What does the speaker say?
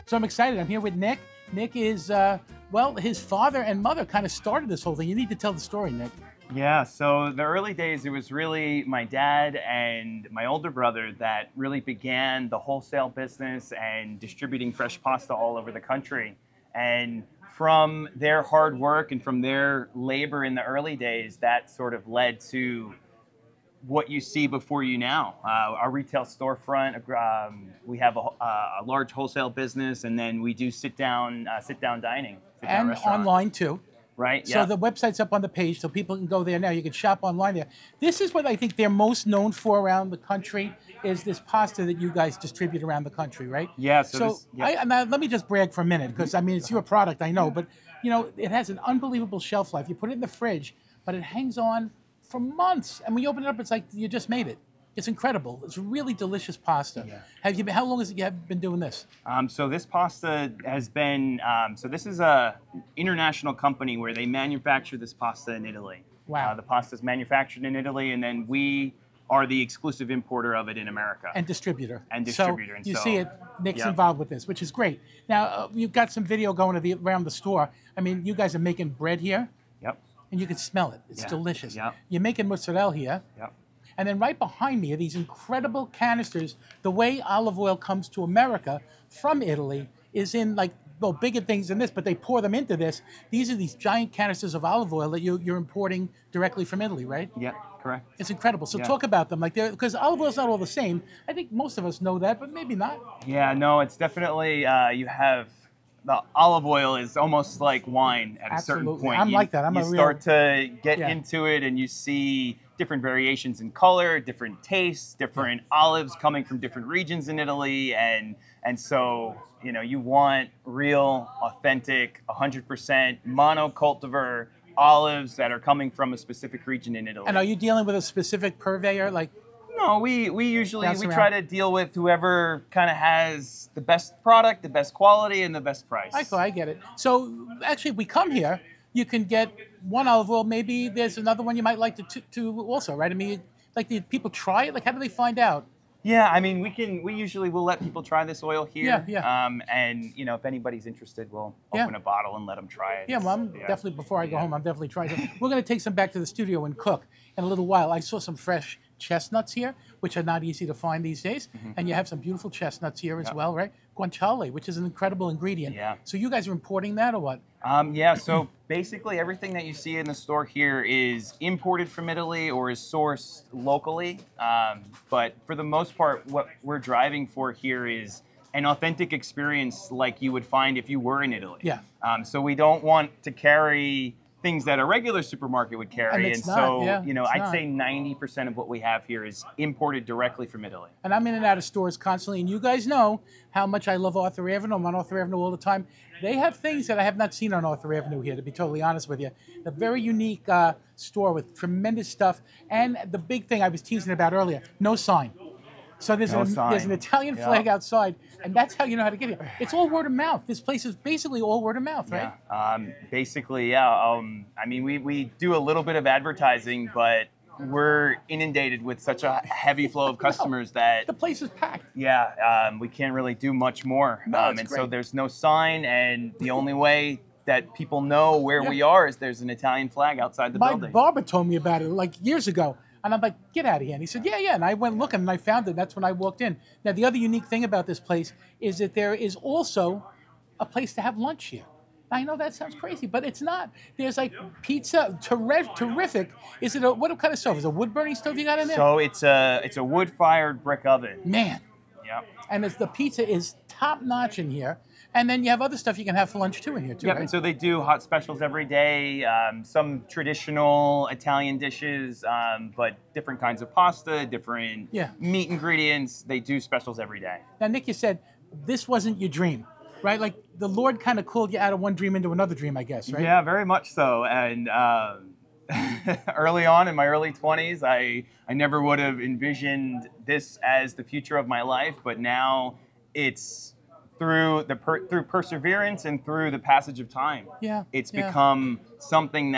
So I'm excited. I'm here with Nick. Nick is, well, his father and mother kind of started this whole thing. You need to tell the story, Nick. Yeah, so the early days, it was really my dad and my older brother that really began the wholesale business and distributing fresh pasta all over the country. And from their hard work and from their labor in the early days, that sort of led to what you see before you now. Our retail storefront, we have a large wholesale business, and then we do sit-down dining, sit-down And restaurant. online, too. Right, So yeah. the website's up on the page, so people can go there now. You can shop online there. This is what I think they're most known for around the country, is this pasta that you guys distribute around the country, right? Yeah, Now, let me just brag for a minute, because, I mean, it's your product, I know, but, you know, it has an unbelievable shelf life. You put it in the fridge, but it hangs on for months. And when you open it up, it's like you just made it. It's incredible. It's really delicious pasta. Yeah. How long has you been doing this? So this pasta has been, so this is a international company where they manufacture this pasta in Italy. Wow. The pasta is manufactured in Italy, and then we are the exclusive importer of it in America. And distributor. And distributor. So And you so- see it, Nick's Yep. involved with this, which is great. Now, you've got some video going around the store. I mean, you guys are making bread here, Yep, and you can smell it. It's Yeah. delicious. Yep. You're making mozzarella here. yep. And then right behind me are these incredible canisters. The way olive oil comes to America from Italy is in, like, well, bigger things than this, but they pour them into this. These are these giant canisters of olive oil that you're importing directly from Italy, right? Yep, correct. It's incredible. So Yeah. talk about them, like, because olive oil's not all the same. I think most of us know that, but maybe not. Yeah, no, it's definitely, you have, the olive oil is almost like wine at a certain Absolutely. point. I'm like that. I'm you a real- start to get Yeah. into it, and you see different variations in color, different tastes, different olives coming from different regions in Italy, and so, you know, you want real, authentic, 100% monocultivar olives that are coming from a specific region in Italy. And are you dealing with a specific purveyor? Like, No, we usually Bounce around. try to deal with whoever kind of has the best product, the best quality, and the best price. I get it. So actually, if we come here, you can get one olive oil. Maybe there's another one you might like to also, right? I mean, like, do people try it? Like, how do they find out? Yeah, I mean, we usually will let people try this oil here. Yeah. And you know, if anybody's interested, we'll Yeah. open a bottle and let them try it. Yeah, well, I'm definitely, before I go home, I'm definitely trying to. We're going to take some back to the studio and cook in a little while. I saw some fresh chestnuts here, which are not easy to find these days. And you have some beautiful chestnuts here as well, right? Guanciale, which is an incredible ingredient. Yeah. So you guys are importing that or what? Yeah, so basically everything that you see in the store here is imported from Italy or is sourced locally. But for the most part, what we're driving for here is an authentic experience like you would find if you were in Italy. Yeah. So we don't want to carry things that a regular supermarket would carry. And it's not, so, yeah, you know, it's I'd not. say 90% of what we have here is imported directly from Italy. And I'm in and out of stores constantly, and you guys know how much I love Arthur Avenue. I'm on Arthur Avenue all the time. They have things that I have not seen on Arthur Avenue here, to be totally honest with you. A very unique store with tremendous stuff. And the big thing I was teasing about earlier, no sign. So there's, No there's an sign. Italian Yeah. flag outside, and that's how you know how to get here. It's all word of mouth. This place is basically all word of mouth, right? Yeah. Basically, yeah. I mean, we do a little bit of advertising, but we're inundated with such a heavy flow of customers that, The place is packed. yeah, we can't really do much more. No, it's and so great. there's no sign, and the only way that people know where we are is there's an Italian flag outside the My building. barber told me about it like years ago. And I'm like, get out of here. And he said, yeah. And I went looking and I found it. That's when I walked in. Now, the other unique thing about this place is that there is also a place to have lunch here. I know that sounds crazy, but it's not. There's like pizza, terrific. Is it what kind of stove? Is it a wood burning stove you got in there? So it's a wood-fired brick oven. Man. Yep. And the pizza is top notch in here. And then you have other stuff you can have for lunch too in here too, Yep, right? and so they do hot specials every day, some traditional Italian dishes, but different kinds of pasta, different Yeah. meat ingredients. They do specials every day. Now, Nick, you said this wasn't your dream, right? Like the Lord kind of called you out of one dream into another dream, I guess, right? Yeah, very much so. And early on in my early 20s, I never would have envisioned this as the future of my life, but now it's through perseverance and through the passage of time. Yeah, It's yeah. become something that